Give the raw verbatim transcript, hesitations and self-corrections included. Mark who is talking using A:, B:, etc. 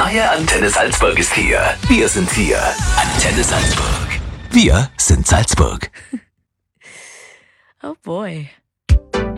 A: neue Antenne Salzburg ist hier. Wir sind hier. Antenne Salzburg. Wir sind Salzburg.
B: Oh boy.